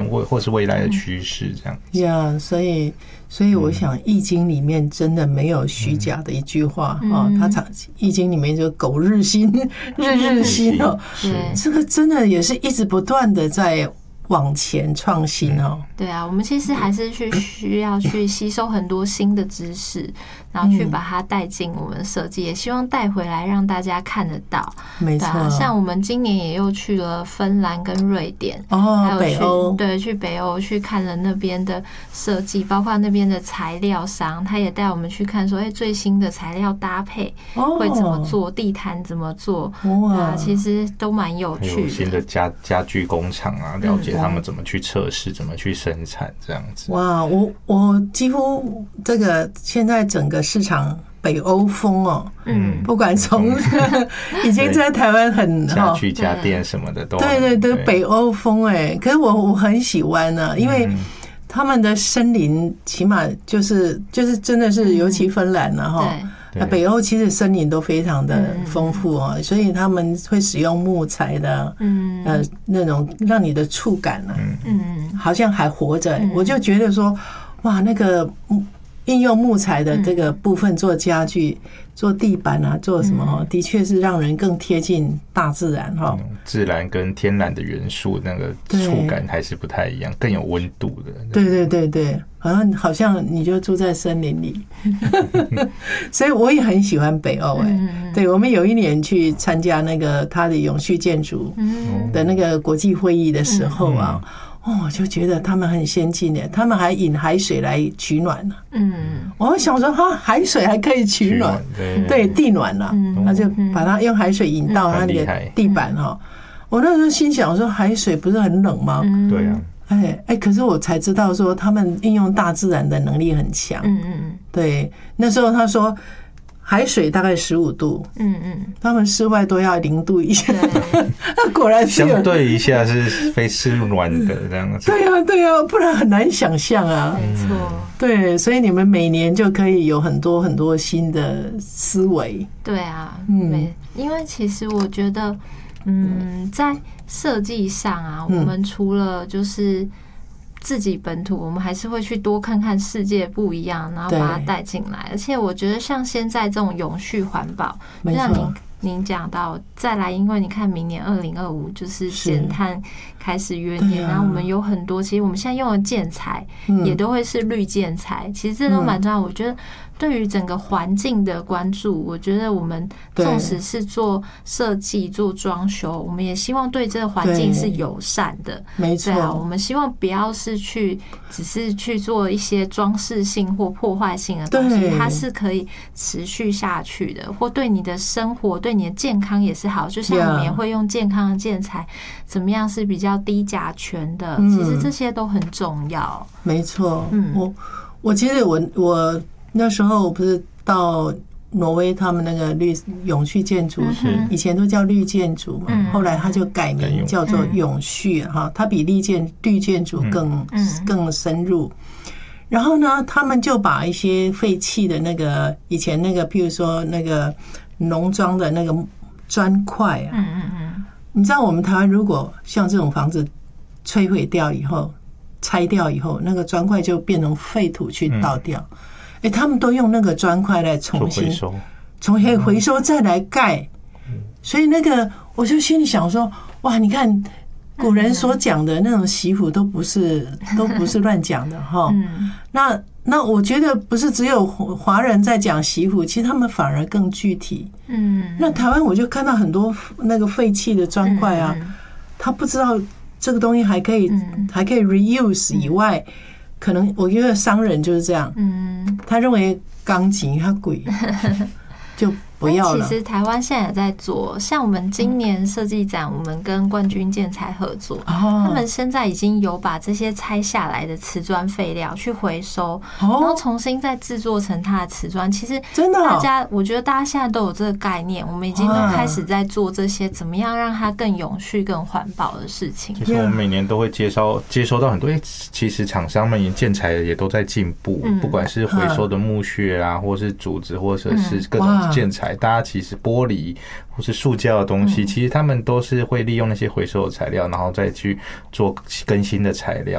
或是未来的趋势这样子。 呀，所以我想《易经》里面真的没有虚假的一句话它《易经》里面就苟日新，日日新这个真的也是一直不断的在往前创新对啊，我们其实还是需要去吸收很多新的知识，然后去把它带进我们设计，也希望带回来让大家看得到。 没错， 像我们今年也又去了芬兰跟瑞典，还有北欧， 对，去北欧去看了那边的设计，包括那边的材料商，他也带我们去看说，最新的材料搭配会怎么做，地毯怎么做，其实都蛮有趣的。 还有新的家具工厂啊，了解他们怎么去测试，怎么去生产这样子。 哇，我几乎这个现在整个市场北欧风不管从已经在台湾很家具家电什么的都对北欧风可是我很喜欢呢，因为他们的森林起码就是真的是，尤其芬兰那北欧其实森林都非常的丰富所以他们会使用木材的那种让你的触感好像还活着我就觉得说哇，那个应用木材的这个部分做家具、做地板啊、做什么的确是让人更贴近大自然自然跟天然的元素那个触感还是不太一样，更有温度的。 对，好像你就住在森林里，所以我也很喜欢北欧对，我们有一年去参加那个他的永续建筑的那个国际会议的时候我就觉得他们很先进的，他们还引海水来取暖呢。我想说海水还可以取暖，对地暖了，那就把它用海水引到那个地板我那时候心想说，海水不是很冷吗？ 对啊。 可是我才知道说，他们运用大自然的能力很强。对，那时候他说海水大概15度，他们室外都要0度以下，那果然是相对一下是暖的这样子。 对啊，不然很难想象啊。 没错， 对，所以你们每年就可以有很多很多新的思维。 对啊，因为其实我觉得，在设计上我们除了就是自己本土，我们还是会去多看看世界不一样，然后把它带进来。而且我觉得像现在这种永续环保，就像您讲到再来，因为你看明年2025就是减碳开始元年，然后我们有很多，其实我们现在用的建材也都会是绿建材，其实这都蛮重要。我觉得对于整个环境的关注，我觉得我们纵使是做设计、做装修，我们也希望对这个环境是友善的。 没错， 我们希望不要是只是去做一些装饰性或破坏性的东西，它是可以持续下去的，或对你的生活、对你的健康也是好。就像我们也会用健康的建材，怎么样是比较低甲醛的，其实这些都很重要。 没错，我其实我那时候不是到挪威他们那个永续建筑，以前都叫绿建筑嘛，后来它就改名叫做永续它比绿建筑更深入。然后呢，他们就把一些废弃的那个以前那个，譬如说那个农庄的那个砖块你知道我们台湾如果像这种房子摧毁掉以后、拆掉以后，那个砖块就变成废土去倒掉。他们都用那个砖块来重新回收再来盖，所以那个我就心里想说，哇，你看古人所讲的那种习俗都不是乱讲的那我觉得不是只有华人在讲习俗，其实他们反而更具体。那台湾我就看到很多那个废弃的砖块他不知道这个东西还可以 reuse 以外。可能我觉得商人就是这样，他认为钢筋它贵，就不要了。 其实台湾现在也在做，像我们今年设计展，我们跟冠军建材合作，他们现在已经有把这些拆下来的瓷砖废料去回收，然后重新再制作成它的瓷砖。其实真的， 我觉得大家现在都有这个概念，我们已经都开始在做这些怎么样让它更永续、更环保的事情。 其实我们每年都会接收到很多，其实厂商们建材也都在进步，不管是回收的木屑或是竹子，或者是各种建材。大家其实玻璃或是塑胶的东西，其实他们都是会利用那些回收的材料，然后再去做更新的材料。